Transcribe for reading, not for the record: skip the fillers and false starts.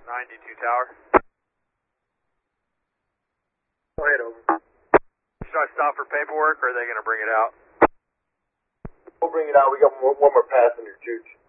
92 Tower. Go ahead, over. Should I stop for paperwork, or are they going to bring it out? We'll bring it out. We got one more passenger, Chooch.